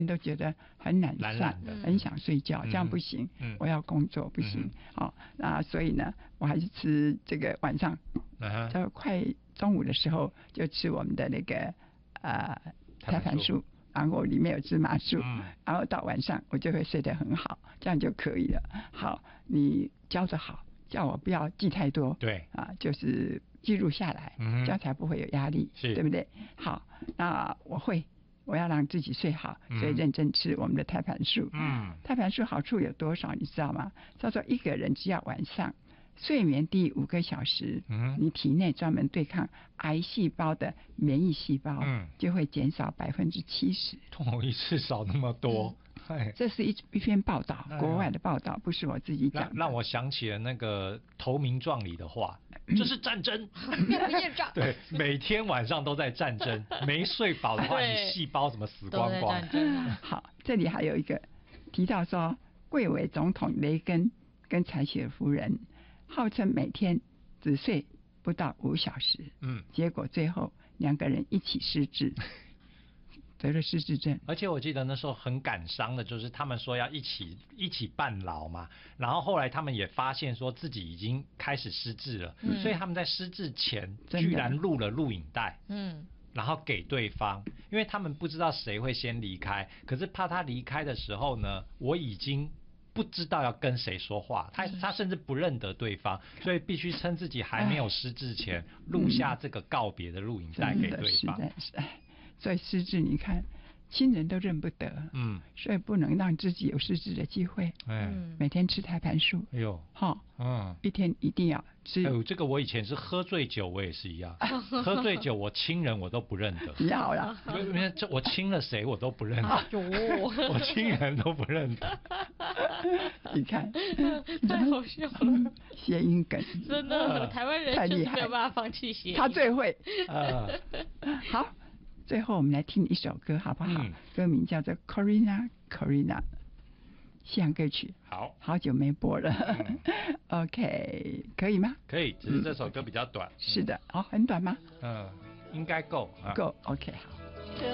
都觉得很懒散，很想睡觉，这样不行。我要工作，不行。那所以呢，我还是吃这个晚上，到快中午的时候就吃我们的那个胎盘素，然后里面有芝麻素，然后到晚上我就会睡得很好，这样就可以了。好，你教得好，叫我不要记太多， 对就是记录下来，这样才不会有压力，对不对？好，那我要让自己睡好，所以认真吃我们的胎盘素。胎盘素好处有多少你知道吗？叫做一个人只要晚上睡眠低5个小时，你体内专门对抗癌细胞的免疫细胞，就会减少70%。 一次少那么多。 这是一篇报道，国外的报道，不是我自己讲的。 让我想起了那个投名状里的话，这是战争， 面不厌诈。 对，每天晚上都在战争，没睡饱的话，你细胞怎么死光光？ 好，这里还有一个提到说，贵为总统雷根跟柴契尔夫人号称每天只睡不到5小时，结果最后2个人一起失智。得了失智症， 而且我记得那时候很感伤的，就是他们说要一起伴老嘛，然后后来他们也发现说自己已经开始失智了，所以他们在失智前居然录了录影带，然后给对方，因为他们不知道谁会先离开，可是怕他离开的时候呢，我已经不知道要跟谁说话，他甚至不认得对方，所以必须趁自己还没有失智前录下这个告别的录影带给对方。 所以失智你看亲人都认不得，所以不能让自己有失智的机会。每天吃胎盘素，一天一定要吃。 这个我以前是喝醉酒，我也是一样，喝醉酒我亲人我都不认得。 你好了， 因为我亲了谁我都不认得，我亲人都不认得。 你看， 太好笑了， 谐音梗， 真的，台湾人就是没有办法放弃谐音， 他最会。好。最后我们来听一首歌好不好？歌名叫做 Corina 西洋歌曲，好久没播了。OK， 可以吗？ 可以，只是这首歌比较短。 是的，很短吗？ 应该够。 够 OK 好。